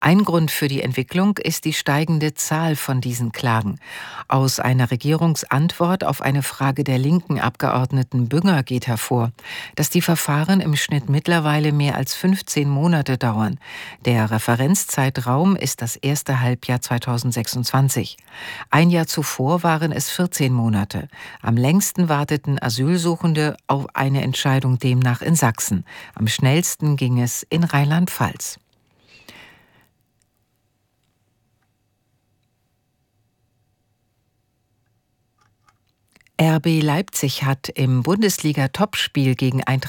Ein Grund für die Entwicklung ist die steigende Zahl von diesen Klagen. Aus einer Regierungsantwort auf eine Frage der linken Abgeordneten Bünger geht hervor, dass die Verfahren im Schnitt mittlerweile mehr als 15 Monate dauern. Der Referenzzeitraum ist das erste Halbjahr 2026. Ein Jahr zuvor waren es 14 Monate. Am längsten warteten Asylsuchende auf eine Entscheidung demnach in Sachsen. Am schnellsten ging es in Rheinland-Pfalz. RB Leipzig hat im Bundesliga-Topspiel gegen Eintracht